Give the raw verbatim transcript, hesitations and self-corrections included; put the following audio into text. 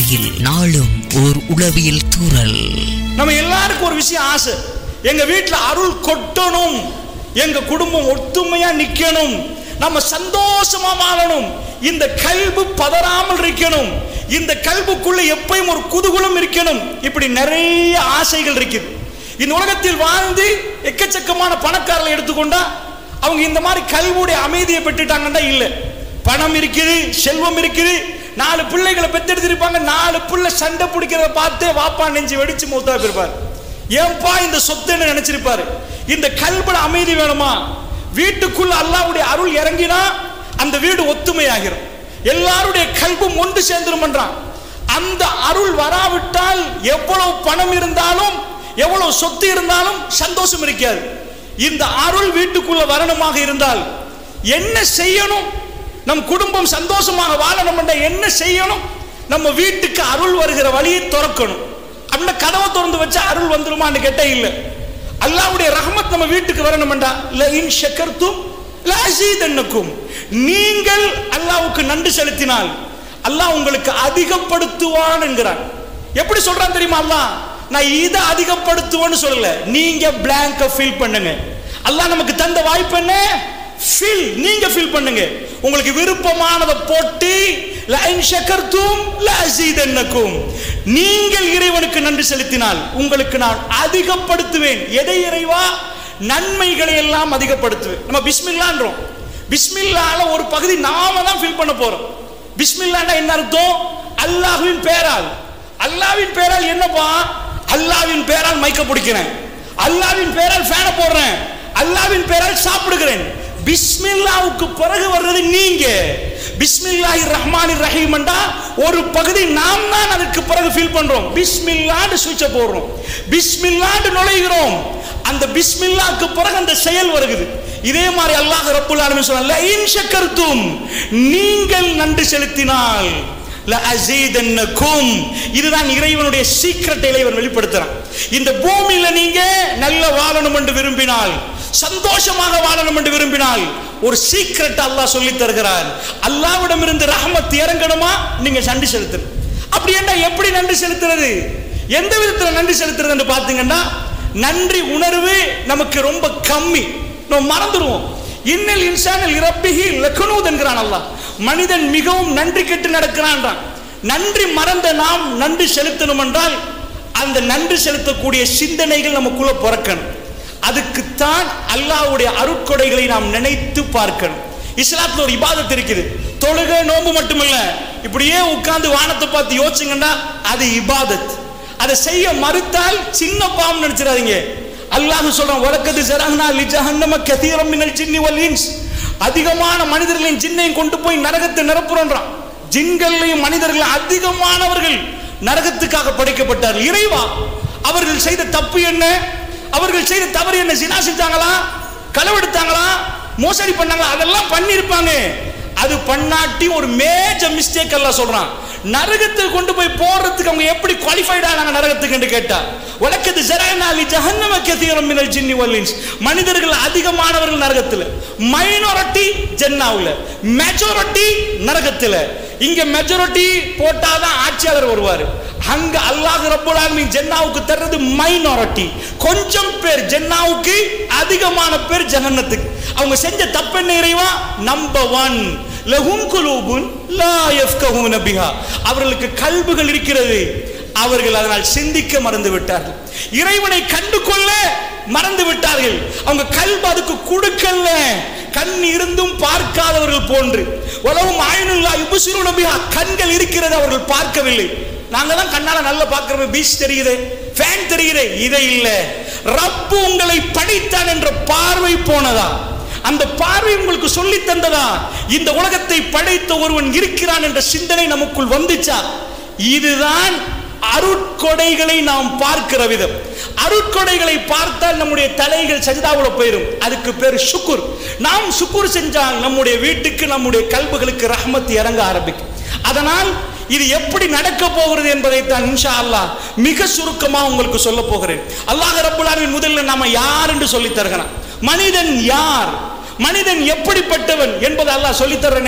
வாழ்க்கையில் நாளும் ஓர் உளவியல் தூறல். நம்ம எல்லாருக்கும் ஒரு விஷயம் ஆசை, எங்க வீட்டுல அருள் கொட்டணும், எங்க குடும்பம் ஒத்துமையா நிக்கணும், நம்ம சந்தோஷமா வாழணும், இந்த கல்பு பதறாமல் இருக்கணும், இந்த கல்புக்குள்ள எப்பயும் ஒரு குதூகலம் இருக்கணும். இப்படி நிறைய ஆசைகள் இருக்குது. இந்த உலகத்தில் வாழ்ந்து எக்கச்சக்கமான பணக்காரர்களை எடுத்துக்கொண்டா அவங்க இந்த மாதிரி கல்வுடைய அமைதியை பெற்றுட்டாங்கன்னா இல்ல. பணம் இருக்குது, செல்வம் இருக்குது, நாலு பிள்ளைகளை பெற்றெடுத்திருப்பாங்க, நாலு பிள்ளை சண்டை பிடிக்கிறத பார்த்து வாப்பா நெஞ்சு வெடிச்சு மூத்தா போயிருப்பாரு. ஏன்பா இந்த சொத்துன்னு நினைச்சிருப்பாரு. இந்த கல்புல அமைதி வேணுமா? வீட்டுக்குள்ள அல்லாஹ்வுடைய அருள் இறங்கினா அந்த வீடு ஒத்துமையாகிரும், எல்லாருடைய கல்பும் ஒன்று சேர்ந்துரும் என்றான். அந்த அருள் வராவிட்டால் எவ்வளவு பணம் இருந்தாலும் எவ்வளவு சொத்து இருந்தாலும் சந்தோஷம் இருக்காது. இந்த அருள் வீட்டுக்குள்ள வரணுமாக இருந்தால் என்ன செய்யணும்? நம் குடும்பம் சந்தோஷமாக வாழணும் என்ற என்ன செய்யணும்? நம்ம வீட்டுக்கு அருள் வருகிற வழியை திறக்கணும். அந்த கதவை திறந்து வச்சா அருள் வந்துருமான்னு கேட்டா இல்ல. அல்லாஹ்வுடைய ரஹ்மத் நம்ம வீட்டுக்கு வரணும் என்றா லஇன் ஷக்கர்தும் லஅஸீதன்னகும், நீங்கள் அல்லாஹ்வுக்கு நன்றி செலுத்தினால் அல்லாஹ் உங்களுக்கு அதிகப்படுத்துவான் என்கிறான். எப்படி சொல்றான் தெரியுமா? அல்லாஹ் நான் இதை அதிகப்படுத்துவேன்னு சொல்லல, நீங்க பிளாங்க ஃபில் பண்ணுங்க. அல்லாஹ் நமக்கு தந்த வாய்ப்பு என்ன? ஃபில், நீங்க ஃபில் பண்ணுங்க. உங்களுக்கு விருப்பமானதை போட்டு லஇன் ஷக்கர்தும் லஅஸீதன்னகும், நீங்கள் இறைவனுக்கு நன்றி செலுத்தினால் உங்களுக்கு நான் அதிகப்படுத்துவேன். எதை இறைவா? நன்மைகளை எல்லாம் அதிகப்படுத்துவேன். நம்ம பிஸ்மில்லான்றோம், பிஸ்மில்லால ஒரு பகுதி நாம தான் ஃபில் பண்ண போறோம். பிஸ்மில்லான்னா என்ன அர்த்தம்? அல்லாஹ்வின் பெயரால். அல்லாஹ்வின் பெயரால் என்னப்பா? அல்லாஹ்வின் பெயரால் மைக்க பிடிக்கிறேன், அல்லாஹ்வின் பெயரால் ஃபேனை போடுறேன், அல்லாஹ்வின் பெயரால் சாப்பிடுகிறேன். பிஸ்மில்லாவுக்கு பிறகு வர்றது நீங்க. பிஸ்மில்லாஹிர் ரஹ்மானிர் ரஹீம் என்றா ஒரு பகுதி நாம் தான் அதுக்கு பிறகு ஃபில் பண்றோம். பிஸ்மில்லாஹ்னு சுவிட்ச போடுறோம், பிஸ்மில்லாஹ்னு நுழைகிறோம். அந்த பிஸ்மில்லாஹ்க்கு பிறகு அந்த செயல் வருகிறது. இதே மாதிரி அல்லாஹ் ரப்புல் ஆலமீன் சொல்றான் லஇன் ஷக்கர்தும், நீங்கள் நன்றி செலுத்தினால் லஅஸீதன்னகும். இதுதான் இறைவனுடைய சீக்ரெட் இறைவன் வெளிப்படுத்துறான். இந்த பூமியில நீங்க நல்ல வாழணும் என்று விரும்பினால், சந்தோஷமாக வாழணும் என்று விரும்பினால் ஒரு சீக்ரெட் அல்லாஹ் சொல்லி தருகிறார். அல்லாஹ்விடம் இருந்து ரஹ்மத் இறங்கணுமா? நீங்க நன்றி செலுத்தணும். அப்படி என்ன, எப்படி நன்றி செலுத்துறது? எந்த விதத்துல நன்றி செலுத்துறது என்று பாத்தீங்கன்னா, நன்றி உணர்வு நமக்கு ரொம்ப கம்மி, நம்ம மறந்துடுவோம். இன்னல் இன்சானல் இரப்பிஹி லகனூத் என்கிறான் அல்லாஹ். மனிதன் மிகவும் நன்றி கெட்டு நடக்கிறான். நன்றி மறந்த நாம் நன்றி செலுத்தணும் என்றால் அந்த நன்றி செலுத்தக்கூடிய சிந்தனைகள் நமக்குள்ள பிறக்கணும். அதுக்குத்தான் அல்லாஹ்வுடைய அருட்கொடைகளை நாம் நினைத்து பார்க்கணும். இஸ்லாத்துல ஒரு இபாதத் இருக்குது, தொழுகை நோன்பு மட்டுமில்ல. இப்படியே உட்கார்ந்து வானத்தை பார்த்து யோசிச்சுங்கன்னா அது இபாதத். அதை செய்ய மறுத்தால் சின்ன பாவம் நினைச்சிடாதீங்க. அல்லாஹ் சொல்றான் வலக்கது ஸரஅனா லிஜஹன்னம கஸீரம் மினல் ஜின்னி வல் இன்ஸ், அதிகமான மனிதர்களையும் ஜின்னையும் கொண்டு போய் நரகத்தை நிரப்புறோன்றான். ஜின்களையும் மனிதர்கள் அதிகமானவர்கள் நரகத்துக்காக படைக்கப்பட்டார்கள். இறைவா, அவர்கள் செய்த தப்பு என்ன? அவர்கள் செய்த தவறு என்ன? ஜினா செஞ்சாங்களா? களவெடுத்தாங்களா? மோசடி பண்ணாங்களா? அதெல்லாம் பண்ணிருப்பாங்க. அது பண்ணாட்டி ஒரு மேஜர் மிஸ்டேக் அல்லாஹ் சொல்றான். நரகத்துக்கு கொண்டு போய் போறதுக்கு அவங்க எப்படி குவாலிஃபைட் ஆனாங்க நரகத்துக்கு என்று கேட்டா, வலக்கது ஸரஅனா லிஜஹன்னம கஸீரம் மினல் ஜின்னி வல் இன்ஸ், மனிதர்கள் அதிகமானவர்கள் நரகத்துல, மைனாரிட்டி ஜன்னாவுல, மெஜாரிட்டி நரகத்துல. இங்க மெஜாரிட்டி போட்டாதான் ஆட்சியாளர் வருவாரு, அங்க அல்லாஹ் ரப்புல் ஆலமீன் ஜன்னாவுக்கு தர்றது மைனாரிட்டி, கொஞ்சம் பேர். ஜன்னாவுக்கு அதிகமான பேர் ஜஹன்னத்துக்கு. அவங்க செஞ்ச தப்பு என்ன இறைவா? நம்பர் ஒன், லஹும் குலூபுன் லா யஃப்கஹூன பிஹா, அவர்களுக்கு கல்புகள் இருக்கிறது, அவர்கள் அதனால் சிந்திக்க மறந்து விட்டார்கள், இறைவனை கண்டு கொள்ள மறந்து விட்டார்கள். அவங்க கல்பு அதுக்கு கொடுக்கல, கண் இருந்தும் பார்க்காதவர்கள் போன்று. வலஹும் ஐனுல்லா யுப்சிரூன பிஹா, கண்கள் இருக்கிறது, அவர்கள் பார்க்கவில்லை. நாங்க தான் கண்ணால நல்ல பார்க்கிறோம், பீச் தெரியுது, ஃபேன் தெரியுது, இதை இல்ல. ரப்பு உங்களை படைத்தான் என்ற பார்வை போனதா? அந்த பார்வை உங்களுக்கு சொல்லி தந்ததா? இந்த உலகத்தை படைத்த ஒருவன் இருக்கிறான் என்ற சிந்தனை நமக்குள் வந்துச்சா? இதுதான் அருட்கொடைகளை நாம் பார்க்கிற விதம். அருட்கொடைகளை பார்த்தால் நம்முடைய தலைகள் சஜிதாவுல போயிடும். அதுக்கு பேர் சுக்குர். நாம் சுக்குர் செஞ்சால் நம்முடைய வீட்டுக்கு, நம்முடைய கல்புகளுக்கு ரஹ்மத் இறங்க ஆரம்பிக்கும். அதனால் இது எப்படி நடக்க போகிறது என்பதை தான் இன்ஷா அல்லாஹ் மிக சுருக்கமாக உங்களுக்கு சொல்ல போகிறேன். அல்லாஹ் ரப்புல் ஆலமீன் முதல்ல நாம யார் என்று சொல்லி தருகிறான். மனிதன் யார், மனிதன் எப்படிப்பட்டவன் என்பதை அல்லாஹ் சொல்லி தர